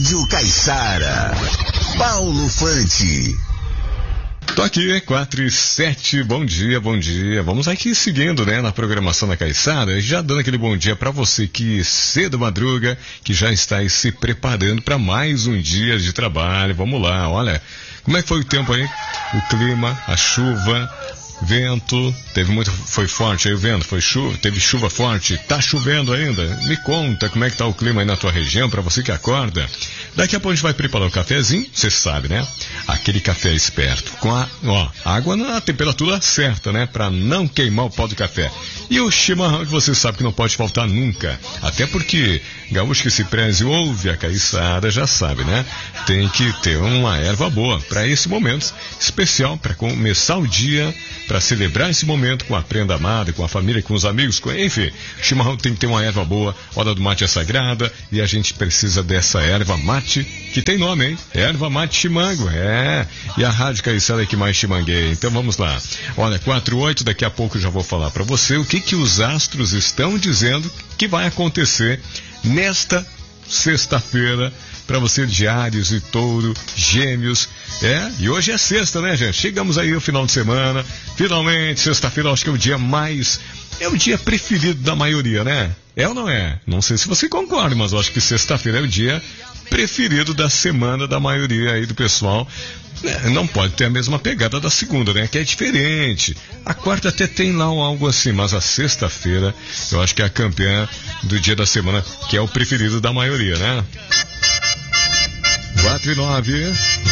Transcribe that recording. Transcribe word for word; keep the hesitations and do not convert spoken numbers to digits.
Rádio Caiçara. Paulo Fante. Tô aqui, quatro e sete, bom dia, bom dia. Vamos aqui seguindo, né, na programação da Caiçara, já dando aquele bom dia pra você que cedo madruga, que já está aí se preparando para mais um dia de trabalho. Vamos lá, olha, como é que foi o tempo aí? O clima, a chuva, vento, teve muito, foi forte aí o vento, foi chuva, teve chuva forte, tá chovendo ainda? Me conta como é que tá o clima aí na tua região, pra você que acorda. Daqui a pouco a gente vai preparar um cafezinho, você sabe, né? Aquele café esperto, com a, ó, água na temperatura certa, né? Pra não queimar o pó do café. E o chimarrão que você sabe que não pode faltar nunca. Até porque gaúcho que se preze ouve a Caiçara, já sabe, né? Tem que ter uma erva boa para esse momento especial, para começar o dia, para celebrar esse momento com a prenda amada, com a família, com os amigos, com, enfim. O chimarrão tem que ter uma erva boa, hora do mate é sagrada e a gente precisa dessa erva mate, que tem nome, hein? Erva mate chimango, é. E a Rádio Caiçara é que mais chimanguei. Então vamos lá. Olha, quatro e oito, daqui a pouco eu já vou falar para você o que que os astros estão dizendo que vai acontecer nesta sexta-feira para você de Áries e Touro, Gêmeos, é, e hoje é sexta, né, gente? Chegamos aí no final de semana, finalmente, sexta-feira, acho que é o dia mais, é o dia preferido da maioria, né? É ou não é? Não sei se você concorda, mas eu acho que sexta-feira é o dia preferido da semana da maioria aí do pessoal. É, não pode ter a mesma pegada da segunda, né? Que é diferente. A quarta até tem lá um algo assim, mas a sexta-feira eu acho que é a campeã do dia da semana, que é o preferido da maioria, né? quatro e nove.